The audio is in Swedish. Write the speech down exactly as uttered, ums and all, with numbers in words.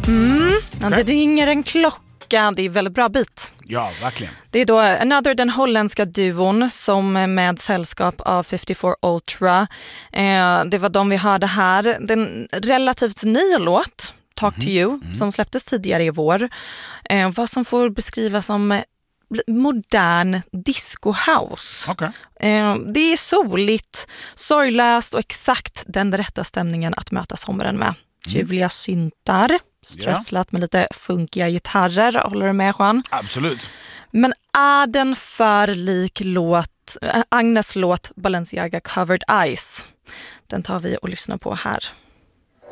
Mm, ja, Okay. det ringer en klocka. Det är väldigt bra bit. Ja, verkligen. Det är då Another, den holländska duon som med sällskap av femtiofyra Ultra. Eh, det var de vi hörde här. Den relativt nya låt, Talk Mm-hmm. to You, Mm-hmm. som släpptes tidigare i vår. Eh, vad som får beskrivas som modern disco house. Okay. Eh, det är soligt, sorglöst och exakt den rätta stämningen att möta sommaren med. Ljuvliga syntar, strösslat med lite funkiga gitarrer. Håller du med, Juan? Absolut. Men är den för lik låt, Agnes låt Balenciaga Covered Eyes? Den tar vi och lyssnar på här.